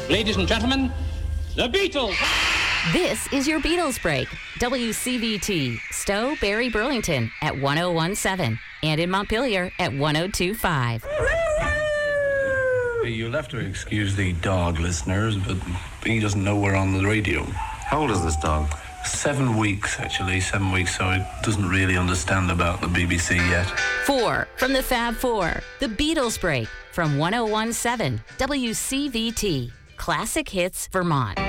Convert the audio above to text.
Ladies and gentlemen, the Beatles. This is your Beatles break. WCVT, Stowe, Barry, Burlington at 101.7 and in Montpelier at 102.5. You'll have to excuse the dog, listeners, but he doesn't know we're on the radio. How old is this dog? 7 weeks, actually. 7 weeks, so it doesn't really understand about the BBC yet. 4 from the Fab Four, the Beatles break from 101.7 WCVT, Classic Hits, Vermont.